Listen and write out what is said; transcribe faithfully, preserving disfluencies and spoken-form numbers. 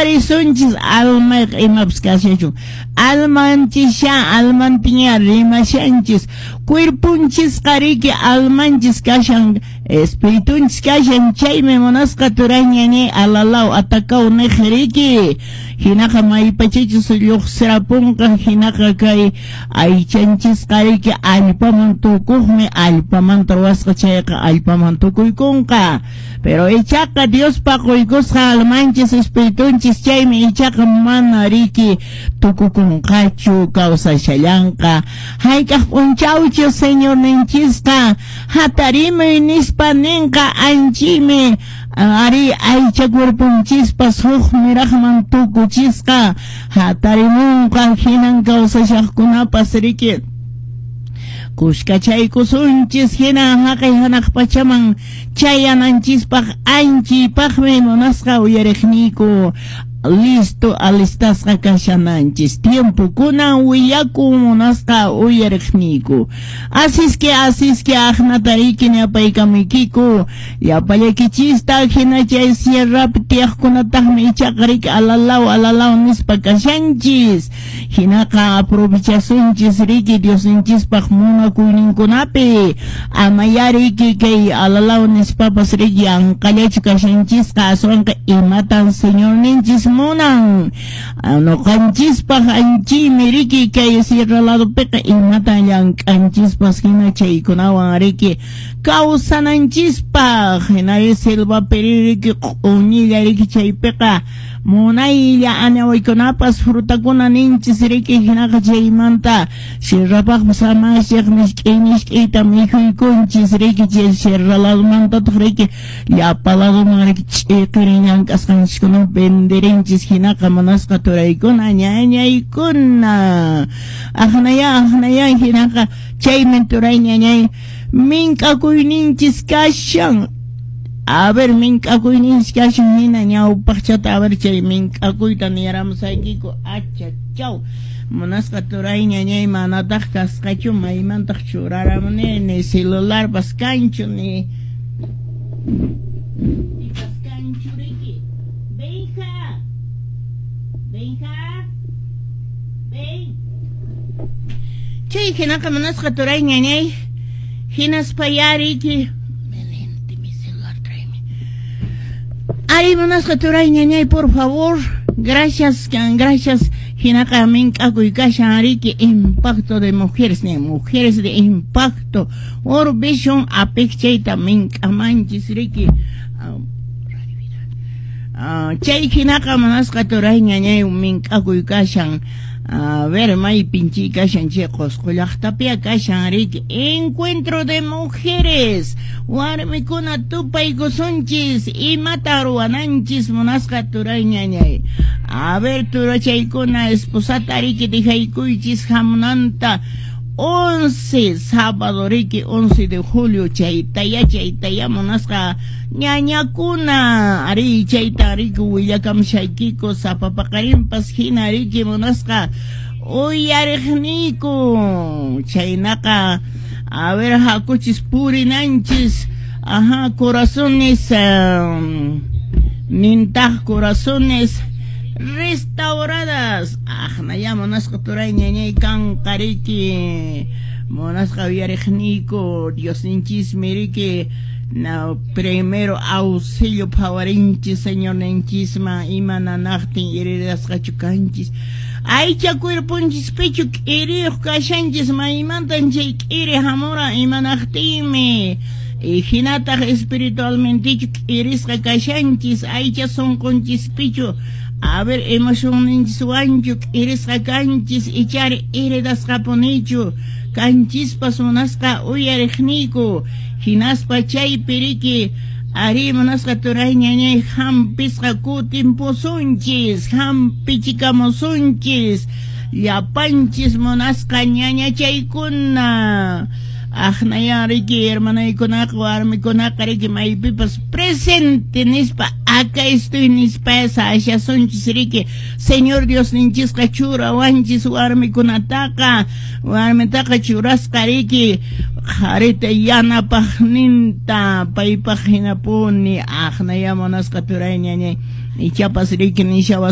risunchis alma imapas kashachu almanchisha almantiña rimashanchis cuerpunchis qariki almanchis kashan espiritunchis kashan chaymi munasqa turañañay alalaw atakaw nejriki hinaqa maypachachis lluqsirapunqa hinaqa kay aychanchis qariki allpaman tukuqmi allpamanta wasqa chayqa allpaman tukuykunqa pero ichaqa Dios paquykusqa almanchis espiritunchis chaymi ichaqa mana riki tukukunqachu kawsashallanqa hayk'aq p'unchawchu señor ninchisqa hatarimi nispa ninqa anchimi ari aycha cuerpunchispas huk miraqman tukuchisqa hatarimunqa hinan kawsashaqkunapas riki kushkachaykusunchis hina haqay hanaq pachaman chayananchispaq anchipaqmi munasqa uyariqniku listo alistasqa kashananchis tiempo kunan wiyaku munasqa uyariqniku asis que asis que ajnatariki ñapaykamikiku llapallakichista hina chay sierrapi tiyaqkunataqmi ichaqrik alalaw alalaw nispa kashanchis hinaqa aprovechasunchis riki Diosinchispaq munakuyninkunapi amayariki kay alalaw nispapas riki anqallachu kashanchisqa aswanqa imatan señor ninchis munan noqanchispaq anchimi riki kay sierra ladopiqa imatan llank'anchispas hina chaykunawan riki kawsananchispaq hina silvapi riki q'uñilla riki chaypiqa munaylla anawaykunapas frutakuna ninchis riki hinaqa chaymanta sierrapaq samashaq nishk'ay nishk'ayta mikhuykunchis riki chay sierra ladomantataq riki llapa ladoman riki ch'iqiri llank'asqanchikuna venderenchis hinaqa manasqa turaykuna ñañaykuna aqnaya aqnaya hinaqa chaymi turay ñañay mink'akuyninchis kashan a ver mink'akuyninchis kashan hina ñawpaqchata a ver chay mink'akuyta niyaramusaykiku acha chaw munasqa turay ñañay manataq kasqachu maymantaq churaramuni ni celularpas kanchu ni ni kaskanchu riki Benja Benja Ben chay hinaqa munasqa turay ñañay hinaspa yariki melente mi celular tráeme ari munasqa turay ñañay por favor gracias gracias hinaqa mink'akuy kashan riki impacto de mujeres ne mujeres de impacto World Vision apik chayta mink'amanchis riki Uh, chay hinaqa manasqa turay ñañay mink'akuy kashan a ver may pinchi kashan chay qusqullaqtapiqa kashan riki encuentro de mujeres warmikuna tupaykusunchis imata ruwananchis munasqa turay ñañay a ver tura chaykuna esposata riki dejaykuychis hamunanta once sábado riki once de julio chaytaya chaytaya munasqa ñañakuna ari chayta riki willakamshaykiku sapapaqarinpas hina riki munasqa uyariqniku chaynaqa a ver hakuchis purinanchis aha corazones um, nintaq corazones restauradas ajnaya munasqa turay ñañay kanqa riki munasqa uyariqniku Diosinchis riki na primero auxilio phawarinchis señor ninchisma imananaqtin irirasqachu kanchis aycha cuerpunchis pichu k'iriyuq kashanchis maymantan chay k'iri hamura imanaqtinmi y hinataq espiritualmente k'irisqa kashanchis aycha sunqunchis pichu a ver emocioninchis wanchu k'irisqa kanchis ichari iridasqapunichu kanchispas munasqa uyariqniku hinaspa chaypi riki ari munasqa turay ñañay hampisqa kutimpusunchis hampichikamusunchis llapanchis munasqa ñañachaykuna ajnaya riki hermanaykunaqa warmikunaqa riki maypipas presente nispa acá estoy nispa ashasunchis riki señor Dios ninchisqa churawanchis warmikunataqa warmitaqa churasqa riki qarita yanapaqninta paypaq hinapuni ajnaya munasqa turay ñañay ichapas riki nishawas